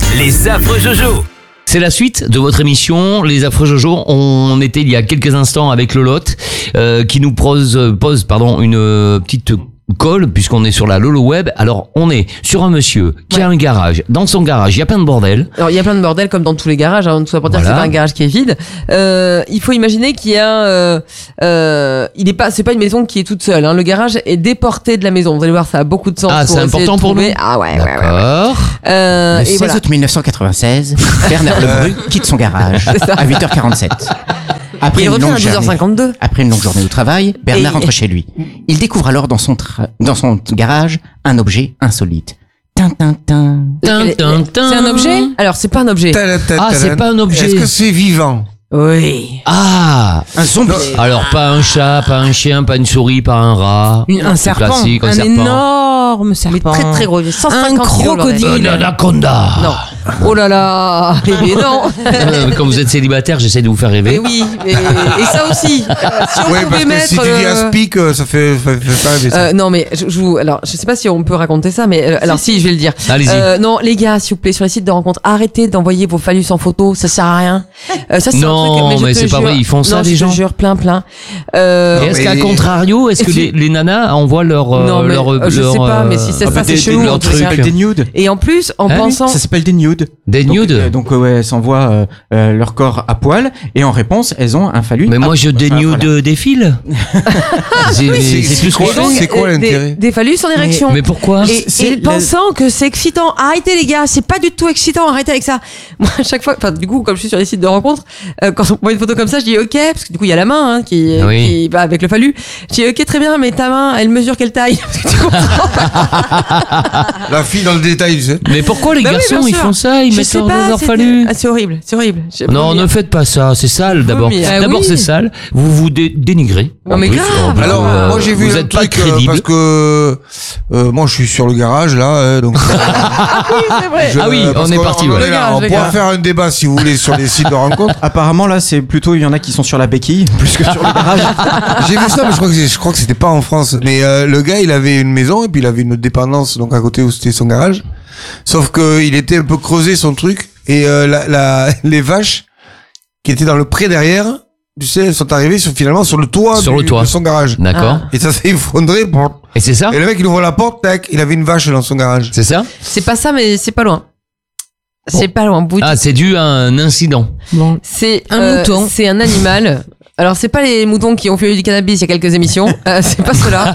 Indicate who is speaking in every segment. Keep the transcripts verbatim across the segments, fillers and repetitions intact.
Speaker 1: Les affreux Jojo.
Speaker 2: C'est la suite de votre émission, Les Affreux Jojo. On était il y a quelques instants avec Lolotte, euh, qui nous pose, pose pardon, une euh, petite colle, puisqu'on est sur la Lolo Web. Alors, on est sur un monsieur qui
Speaker 3: Ouais.
Speaker 2: a un garage. Dans son garage, il y a plein de bordel.
Speaker 3: Alors, il y a plein de bordel comme dans tous les garages, hein, tout ça pour dire
Speaker 2: Voilà.
Speaker 3: que c'est pas un garage qui est vide. Euh, il faut imaginer qu'il y a, euh, euh, il est pas, c'est pas une maison qui est toute seule. Hein. Le garage est déporté de la maison. Vous allez voir, ça a beaucoup de sens.
Speaker 2: Ah,
Speaker 3: pour
Speaker 2: c'est
Speaker 3: essayer
Speaker 2: important
Speaker 3: de
Speaker 2: pour
Speaker 3: trouver.
Speaker 2: nous.
Speaker 3: Ah ouais, ouais, ouais, ouais.
Speaker 2: D'accord.
Speaker 3: Euh,
Speaker 4: Le
Speaker 3: et
Speaker 4: seize
Speaker 3: voilà.
Speaker 4: août mille neuf cent quatre-vingt-seize, Bernard Lebru quitte son garage
Speaker 3: ça.
Speaker 4: à huit heures quarante-sept. Après
Speaker 3: Et il
Speaker 4: une,
Speaker 3: revient
Speaker 4: longue
Speaker 3: à dix heures
Speaker 4: journée,
Speaker 3: cinquante-deux.
Speaker 4: après une longue journée au travail, Bernard
Speaker 3: Et-
Speaker 4: rentre chez lui. Il découvre alors dans son, tra- dans son garage un objet insolite. Tin, tin, tin.
Speaker 2: Tin, tin, tin.
Speaker 3: C'est un objet? Alors, c'est pas un objet.
Speaker 2: Ah, c'est pas un objet.
Speaker 5: Est-ce que c'est vivant?
Speaker 3: Oui.
Speaker 2: Ah,
Speaker 4: Un zombie.
Speaker 2: alors pas un chat, pas un chien, pas une souris, pas un rat.
Speaker 6: Une- un
Speaker 2: C'est
Speaker 6: serpent,
Speaker 2: classique, un
Speaker 6: un
Speaker 2: serpent.
Speaker 6: énorme
Speaker 3: Mais
Speaker 6: serpent.
Speaker 3: très très gros. cent cinquante
Speaker 6: Un
Speaker 3: kilos, le bordel.
Speaker 6: crocodile.
Speaker 2: Un anaconda.
Speaker 3: Non. Oh là là. Eh bien, non.
Speaker 2: Euh, Quand vous êtes célibataire, j'essaie de vous faire
Speaker 3: Mais
Speaker 2: rêver.
Speaker 3: oui. Mais... Et ça aussi. Euh, Si on
Speaker 5: Oui,
Speaker 3: pouvait
Speaker 5: parce que
Speaker 3: mettre.
Speaker 5: si tu dis
Speaker 3: euh,
Speaker 5: aspic, euh, ça fait, ça fait pas rêver ça.
Speaker 3: Euh, non mais je, je vous alors je sais pas si on peut raconter ça mais euh, alors si je vais le dire.
Speaker 2: Allez-y.
Speaker 3: Euh, non les gars s'il vous plaît sur les sites de rencontres arrêtez d'envoyer vos phallus en photo ça sert à rien. Euh, ça, c'est
Speaker 2: Non,
Speaker 3: un truc, je
Speaker 2: mais
Speaker 3: te
Speaker 2: c'est pas
Speaker 3: jure-
Speaker 2: vrai, ils font ça,
Speaker 3: non,
Speaker 2: les
Speaker 3: je
Speaker 2: gens.
Speaker 3: te jure plein plein. Euh,
Speaker 2: Et
Speaker 5: Non,
Speaker 2: est-ce
Speaker 5: mais-
Speaker 2: qu'à contrario, est-ce que les, les nanas envoient leur, euh,
Speaker 3: Non, mais,
Speaker 2: leur,
Speaker 3: euh, je
Speaker 2: leur,
Speaker 3: sais pas,
Speaker 2: euh,
Speaker 3: mais si c'est
Speaker 2: ah,
Speaker 3: ça,
Speaker 2: peut-être
Speaker 3: c'est chelou,
Speaker 2: leur
Speaker 3: en tout
Speaker 2: truc.
Speaker 3: cas.
Speaker 4: Ça s'appelle des nudes.
Speaker 3: et en plus en
Speaker 2: Hein
Speaker 3: pensant
Speaker 4: Ça s'appelle des nudes.
Speaker 2: Des
Speaker 4: Donc,
Speaker 2: nudes.
Speaker 4: euh, Donc, euh, ouais, elles s'envoient euh, euh, leur corps à poil et en réponse, elles ont un phallus.
Speaker 2: Mais
Speaker 4: à-
Speaker 2: moi, je
Speaker 4: Enfin,
Speaker 2: dénude
Speaker 4: voilà.
Speaker 2: des fils. c'est
Speaker 5: c'est-
Speaker 2: c'est
Speaker 5: c'est
Speaker 2: plus ce que
Speaker 5: quoi,
Speaker 2: je
Speaker 3: donc,
Speaker 2: fais.
Speaker 5: c'est quoi
Speaker 3: euh, des-
Speaker 5: l'intérêt
Speaker 3: des phallus en érection.
Speaker 2: Mais pourquoi
Speaker 3: Et,
Speaker 4: C'est
Speaker 3: et
Speaker 4: la-
Speaker 3: pensant que c'est excitant, arrêtez les gars, c'est pas du tout excitant, arrêtez avec ça. Moi, à chaque fois, enfin, du coup, comme je suis sur les sites de rencontres, euh, quand on voit une photo comme ça, je dis ok, parce que du coup, il y a la main hein, qui,
Speaker 2: Oui.
Speaker 3: qui va avec le phallus. Je dis ok, très bien, mais ta main, elle mesure quelle taille Parce que tu comprends.
Speaker 5: La fille dans le détail, tu sais.
Speaker 2: Mais pourquoi les
Speaker 3: Bah oui,
Speaker 2: garçons,
Speaker 3: bien
Speaker 2: ils
Speaker 3: sûr.
Speaker 2: font ça? Ils
Speaker 3: Je
Speaker 2: mettent
Speaker 3: sais
Speaker 2: leur,
Speaker 3: pas,
Speaker 2: leur
Speaker 3: c'était-
Speaker 2: phallus.
Speaker 3: Ah, c'est horrible, c'est horrible. Je-
Speaker 2: Non, ne faites pas ça, c'est sale d'abord.
Speaker 3: mais- Ah
Speaker 2: D'abord
Speaker 3: oui.
Speaker 2: c'est sale, vous vous dé- dénigrez.
Speaker 3: Non,
Speaker 2: En
Speaker 3: mais
Speaker 2: plus,
Speaker 3: grave.
Speaker 2: en plus,
Speaker 5: Alors,
Speaker 2: euh,
Speaker 5: moi j'ai vu
Speaker 2: vous
Speaker 5: un
Speaker 2: êtes pas
Speaker 5: truc euh,
Speaker 2: crédible.
Speaker 5: parce que euh, moi je suis sur le garage là, euh, donc.
Speaker 3: c'est vrai.
Speaker 5: je-
Speaker 2: Ah oui,
Speaker 5: parce
Speaker 2: on est
Speaker 5: qu'on-
Speaker 2: parti,
Speaker 5: On,
Speaker 2: ouais.
Speaker 5: est là,
Speaker 3: Le garage,
Speaker 5: on
Speaker 3: le
Speaker 5: pourra
Speaker 3: garage.
Speaker 5: faire un débat si vous voulez sur les sites de rencontres.
Speaker 4: Apparemment, là, c'est plutôt, il y en a qui sont sur la béquille, plus que sur le garage.
Speaker 5: J'ai vu ça, mais je crois que c'est- je crois que c'était pas en France. Mais euh, le gars, il avait une maison et puis il avait une dépendance donc à côté où c'était son garage. Sauf que il était un peu creusé son truc et euh, la, la, les vaches qui étaient dans le pré derrière, tu sais, elles sont arrivées sur, finalement sur le toit,
Speaker 2: Sur
Speaker 5: du-
Speaker 2: le toit.
Speaker 5: de son garage.
Speaker 2: D'accord.
Speaker 5: Et ça s'est effondré. bon.
Speaker 2: Et c'est ça?
Speaker 5: Et le mec, il ouvre la porte, tac, il avait une vache dans son garage.
Speaker 2: C'est ça?
Speaker 3: C'est pas ça, mais c'est pas loin. C'est pas loin. Bout-
Speaker 2: Ah, c'est dû à un incident.
Speaker 6: Bon.
Speaker 3: C'est
Speaker 6: Un
Speaker 3: euh,
Speaker 6: mouton.
Speaker 3: C'est un animal. Alors c'est pas les moutons qui ont fumé du cannabis il y a quelques émissions, euh, c'est pas cela.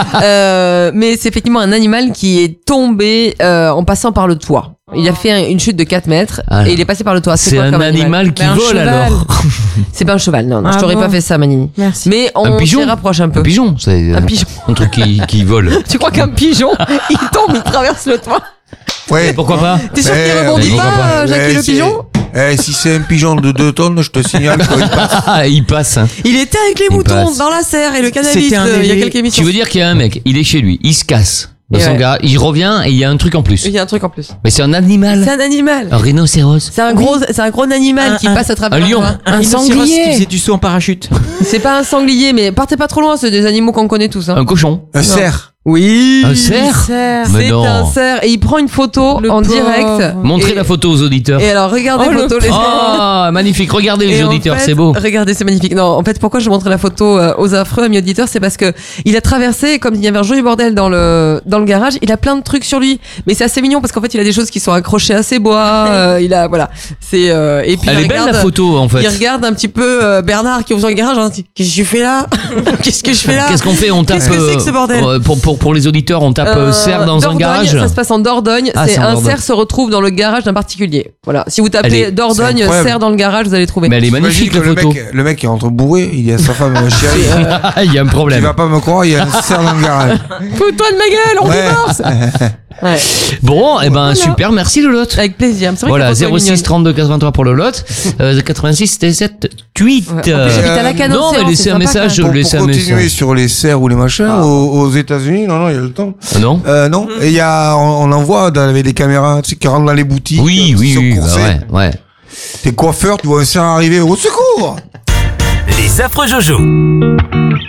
Speaker 3: Euh, mais c'est effectivement un animal qui est tombé euh, en passant par le toit. Il a fait un- une chute de quatre mètres
Speaker 2: Ah.
Speaker 3: et il est passé par le toit.
Speaker 2: C'est
Speaker 3: quoi
Speaker 2: un
Speaker 3: comme
Speaker 2: animal qui
Speaker 6: Ben, un
Speaker 2: vole
Speaker 6: cheval.
Speaker 2: alors.
Speaker 3: C'est pas un cheval, non. non
Speaker 6: Ah
Speaker 3: je t'aurais
Speaker 6: bon.
Speaker 3: pas fait ça, Manini.
Speaker 6: Merci.
Speaker 3: Mais on
Speaker 2: Un pigeon
Speaker 3: s'y rapproche un peu.
Speaker 2: Un pigeon, c'est
Speaker 3: Un pigeon.
Speaker 2: un truc qui, qui vole.
Speaker 3: Tu crois qu'un pigeon, il tombe, il traverse le toit
Speaker 5: Ouais.
Speaker 2: Pourquoi pas?
Speaker 3: T'es sûr qu'il
Speaker 5: Eh,
Speaker 3: rebondit
Speaker 5: mais
Speaker 3: pas,
Speaker 5: pourquoi
Speaker 3: euh, Jackie
Speaker 5: Eh,
Speaker 3: le
Speaker 5: c'est-
Speaker 3: pigeon
Speaker 5: Eh, si c'est un pigeon de deux tonnes, je te signale qu'il passe.
Speaker 2: Ah, il passe. hein.
Speaker 3: Il était avec les
Speaker 2: Il
Speaker 3: moutons
Speaker 2: passe.
Speaker 3: dans la serre et le cannabis
Speaker 4: C'était un
Speaker 3: euh, il y a
Speaker 4: léger-
Speaker 3: quelques émissions.
Speaker 2: Tu veux dire qu'il y a un mec, il est chez lui, il se casse dans
Speaker 3: Et
Speaker 2: son
Speaker 3: ouais.
Speaker 2: garage, il revient et il y a un truc en plus.
Speaker 3: Il y a un truc en plus.
Speaker 2: Mais c'est un animal.
Speaker 3: C'est un animal.
Speaker 2: Un rhinocéros.
Speaker 3: C'est un gros, c'est un gros animal
Speaker 6: Un-
Speaker 3: qui
Speaker 6: un-
Speaker 3: passe à travers
Speaker 2: un
Speaker 3: le
Speaker 2: lion.
Speaker 3: toit.
Speaker 6: Un
Speaker 3: rhinocéros.
Speaker 6: sanglier.
Speaker 4: Qui faisait du saut en parachute.
Speaker 3: C'est pas un sanglier, mais partez pas trop loin, c'est des animaux qu'on connaît tous. Hein.
Speaker 2: Un cochon.
Speaker 5: Un cerf.
Speaker 3: Oui.
Speaker 2: Un cerf.
Speaker 6: Cerf.
Speaker 2: Mais
Speaker 3: C'est
Speaker 2: non.
Speaker 3: un cerf et il prend une photo
Speaker 6: Le
Speaker 3: en
Speaker 6: pauvre.
Speaker 3: direct.
Speaker 2: Montrez
Speaker 3: Et-
Speaker 2: la photo aux auditeurs.
Speaker 3: Et alors regardez
Speaker 6: Oh,
Speaker 3: la
Speaker 6: le
Speaker 3: photo les
Speaker 2: Ah, magnifique. Regardez les
Speaker 3: Et en
Speaker 2: auditeurs,
Speaker 3: fait,
Speaker 2: c'est beau.
Speaker 3: Regardez, c'est magnifique. Non, en fait, pourquoi je montre la photo euh, aux affreux amis auditeurs, c'est parce que il a traversé, comme il y avait un joli bordel dans le dans le garage, il a plein de trucs sur lui. Mais c'est assez mignon parce qu'en fait, il a des choses qui sont accrochées à ses bois. euh, il a voilà, c'est euh, et puis
Speaker 2: Elle
Speaker 3: il
Speaker 2: est belle
Speaker 3: regarde,
Speaker 2: la photo en fait.
Speaker 3: Il regarde un petit peu euh, Bernard qui ouvre son garage. hein, Qu'est-ce que je fais là Qu'est-ce que je fais là
Speaker 2: Qu'est-ce qu'on fait? On tape
Speaker 3: Qu'est-ce que c'est que ce bordel
Speaker 2: euh, pour, pour, pour les auditeurs, on tape euh,
Speaker 3: Euh,
Speaker 2: cerf dans un
Speaker 3: Dordogne,
Speaker 2: garage.
Speaker 3: Ça se passe en Dordogne.
Speaker 2: Ah,
Speaker 3: c'est
Speaker 2: c'est en
Speaker 3: un
Speaker 2: Dordogne.
Speaker 3: cerf se retrouve dans le garage d'un particulier. Voilà. Si vous
Speaker 2: Elle
Speaker 3: tapez
Speaker 2: est-
Speaker 3: Dordogne
Speaker 5: c'est incroyable.
Speaker 3: cerf dans le garage, vous allez trouver.
Speaker 2: Mais elle est
Speaker 5: Imagine
Speaker 2: magnifique
Speaker 5: que
Speaker 2: la
Speaker 5: le
Speaker 2: photo.
Speaker 5: mec, le mec qui rentre bourré, il dit à sa femme, chérie,
Speaker 2: Il y a un
Speaker 5: tu
Speaker 2: problème.
Speaker 5: vas pas me croire, il y a un cerf dans le garage.
Speaker 3: Fous-toi de ma gueule, on
Speaker 5: Ouais.
Speaker 3: divorce. Ouais.
Speaker 2: Bon, et ben
Speaker 3: Voilà.
Speaker 2: super, merci Lolotte.
Speaker 3: Avec plaisir. C'est vrai
Speaker 2: Voilà,
Speaker 3: que la photo est
Speaker 2: zéro six
Speaker 3: mignonne.
Speaker 2: trente-deux quatre-vingt-trois pour Lolotte, euh, quatre-vingt-six sept huit.
Speaker 3: Ouais. En plus, j'habite à la canne
Speaker 2: non,
Speaker 3: océan,
Speaker 2: mais laissez
Speaker 3: c'est
Speaker 2: un
Speaker 3: sympa,
Speaker 2: message,
Speaker 3: quand même.
Speaker 5: Pour,
Speaker 2: laissez
Speaker 5: pour
Speaker 2: un
Speaker 5: continuer
Speaker 2: message.
Speaker 5: sur les cerfs ou les machins,
Speaker 3: Ah.
Speaker 5: aux, aux États-Unis, non, non, il y a le temps.
Speaker 2: Ah non?
Speaker 5: Euh, non, et il y a, on, on en voit dans- avec des caméras, tu sais, qui rentrent dans les boutiques.
Speaker 2: Oui,
Speaker 5: euh,
Speaker 2: oui,
Speaker 5: qui
Speaker 2: oui,
Speaker 5: sont
Speaker 2: bah
Speaker 5: coursés.
Speaker 2: ouais, ouais.
Speaker 5: T'es coiffeur, tu vois un cerf arriver, au secours!
Speaker 1: Les affreux Jojo.